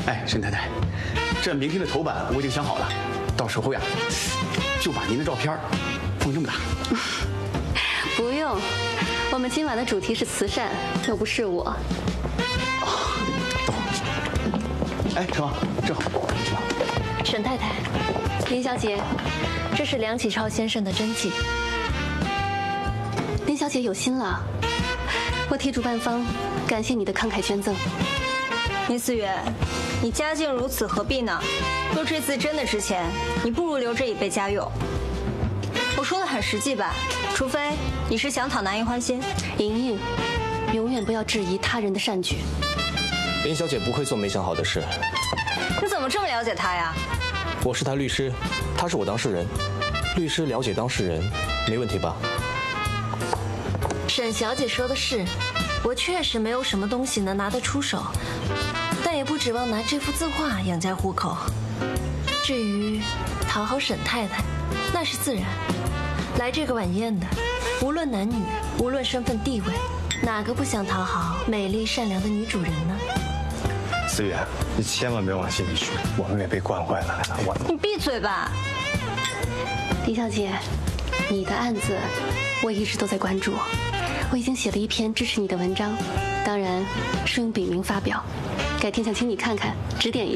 哎，沈太太，这明天的头版我已经想好了，到时候呀，就把您的照片放这么大。 不用，我们今晚的主题是慈善，又不是我。 等会儿。哎，陈王，正好，去吧。 沈太太，林小姐，这是梁启超先生的真迹。林小姐有心了，我替主办方感谢你的慷慨捐赠。 林思远，你家境如此，何必呢？若这次真的值钱，你不如留着以备家用。我说的很实际吧？除非你是想讨男一欢心。 莹莹，永远不要质疑他人的善举。 林小姐不会做没想好的事。 你怎么这么了解他呀？ 我是他律师，他是我当事人。律师了解当事人，没问题吧？ 沈小姐说的是，我确实没有什么东西能拿得出手，但也不指望拿这幅字画养家糊口。至于讨好沈太太，那是自然。来这个晚宴的，无论男女，无论身份地位，哪个不想讨好美丽善良的女主人呢？ 思远，你千万别往心里去，我们也被惯坏了。 你闭嘴吧。 李小姐，你的案子我一直都在关注，我已经写了一篇支持你的文章，当然是用笔名发表，改天想请你看看，指点一下。